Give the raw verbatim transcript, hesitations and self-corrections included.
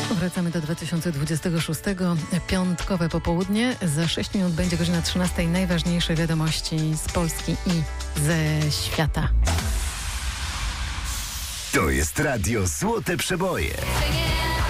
Wracamy do dwa tysiące dwudziestego szóstego. Piątkowe popołudnie. Za sześć minut będzie godzina trzynasta. Najważniejsze wiadomości z Polski i ze świata. To jest radio Złote Przeboje.